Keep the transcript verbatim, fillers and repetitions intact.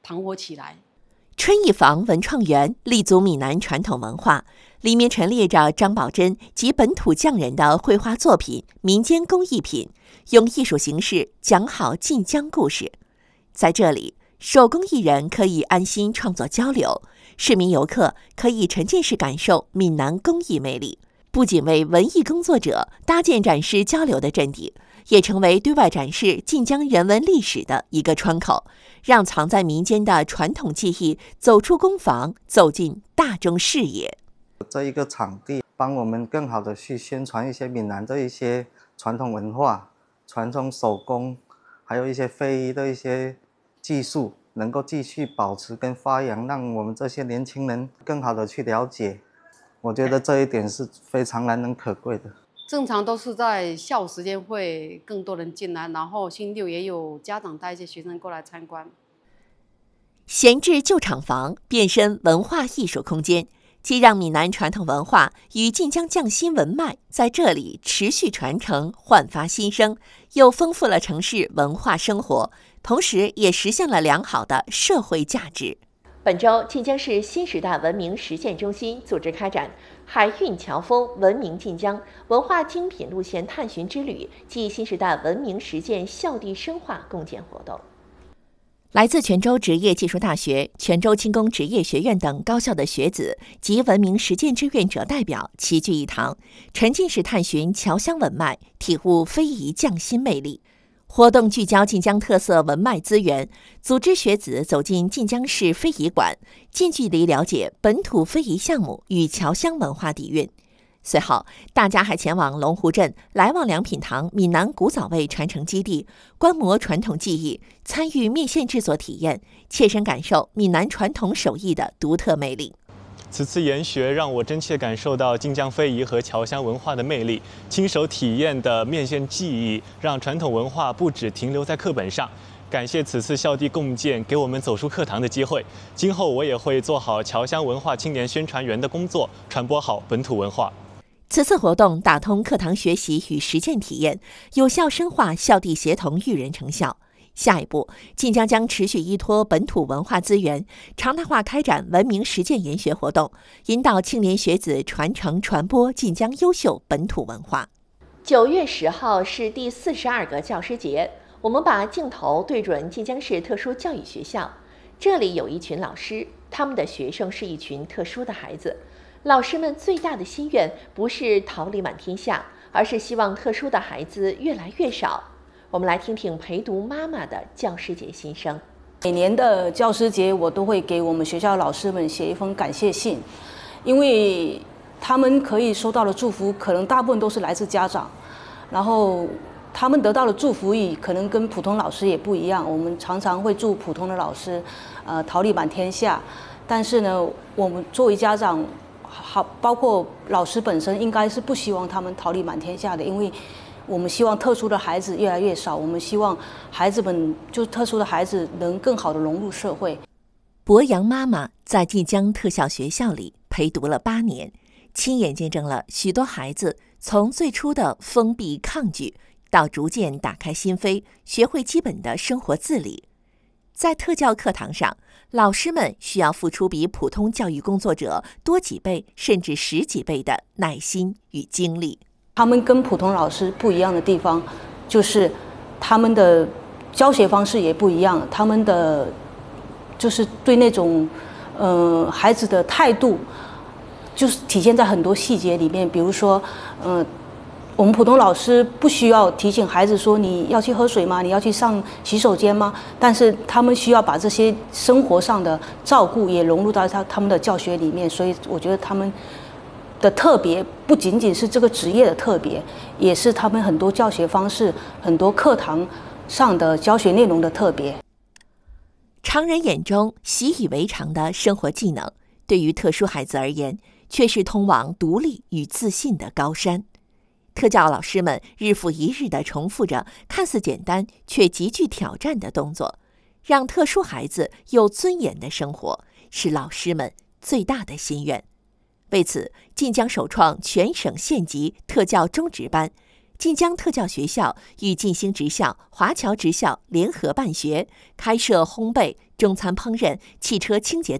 蓬勃起来。 春艺坊文创园立足闽南传统文化，里面陈列着张宝珍及本土匠人的绘画作品、民间工艺品，用艺术形式讲好晋江故事。在这里，手工艺人可以安心创作交流，市民游客可以沉浸式感受闽南工艺魅力，不仅为文艺工作者搭建展示交流的阵地，也成为对外展示晋江人文历史的一个窗口，让藏在民间的传统技艺走出工坊，走进大众视野。 这一个场地帮我们更好的去宣传一些闽南的一些传统文化、传统手工，还有一些非遗的一些技术，能够继续保持跟发扬，让我们这些年轻人更好的去了解。我觉得这一点是非常难能可贵的。 正常都是在下午时间会更多人进来，然后星期六也有家长带一些学生过来参观。 闲置旧厂房变身文化艺术空间，既让闽南传统文化与晋江匠心文脉在这里持续传承、焕发新生，又丰富了城市文化生活，同时也实现了良好的社会价值。 本周，晋江市新时代文明实践中心组织开展海运侨风文明晋江文化精品路线探寻之旅暨新时代文明实践校地深化共建活动。 来自泉州职业技术大学、泉州轻工职业学院等高校的学子及文明实践志愿者代表齐聚一堂，沉浸式探寻侨乡文脉，体悟非遗匠心魅力。活动聚焦晋江特色文脉资源，组织学子走进晋江市非遗馆，近距离了解本土非遗项目与侨乡文化底蕴。随后，大家还前往龙湖镇来旺良品堂闽南古早味传承基地，观摩传统技艺，参与面线制作体验，切身感受闽南传统手艺的独特魅力。 此次研学让我真切感受到晋江非遗和侨乡文化的魅力，亲手体验的面线技艺让传统文化不只停留在课本上。感谢此次校地共建给我们走出课堂的机会，今后我也会做好侨乡文化青年宣传员的工作，传播好本土文化。 此次活动打通课堂学习与实践体验，有效深化校地协同育人成效。下一步，晋江将持续依托本土文化资源，常态化开展文明实践研学活动，引导青年学子传承传播晋江优秀本土文化。 九月十号是第四十二个教师节，我们把镜头对准晋江市特殊教育学校，这里有一群老师，他们的学生是一群特殊的孩子。老师们最大的心愿不是桃李满天下，而是希望特殊的孩子越来越少。我们来听听陪读妈妈的教师节心声。 每年的教师节，我都会给我们学校老师们写一封感谢信，因为他们可以收到的祝福，可能大部分都是来自家长，然后他们得到的祝福语可能跟普通老师也不一样。我们常常会祝普通的老师，呃，桃李满天下，但是呢，我们作为家长，好，包括老师本身，应该是不希望他们桃李满天下的，因为我们希望特殊的孩子越来越少，我们希望孩子们，就特殊的孩子能更好的融入社会。 博洋妈妈在晋江特校学校里陪读了八年，亲眼见证了许多孩子从最初的封闭抗拒，到逐渐打开心扉，学会基本的生活自理。在特教课堂上，老师们需要付出比普通教育工作者多几倍甚至十几倍的耐心与精力。 他们跟普通老师不一样的地方，就是他们的教学方式也不一样，他们的就是对那种呃孩子的态度，就是体现在很多细节里面。比如说，嗯、呃，我们普通老师不需要提醒孩子说你要去喝水吗？你要去上洗手间吗？但是他们需要把这些生活上的照顾也融入到他他们的教学里面，所以我觉得他们的特别不仅仅是这个职业的特别，也是他们很多教学方式、很多课堂上的教学内容的特别。 常人眼中习以为常的生活技能，对于特殊孩子而言，却是通往独立与自信的高山。特教老师们日复一日地重复着看似简单却极具挑战的动作，让特殊孩子有尊严的生活，是老师们最大的心愿。为此，晋江首创全省县级特教中职班，晋江特教学校与晋兴职校、华侨职校联合办学，开设烘焙、 中餐烹饪、汽车清洁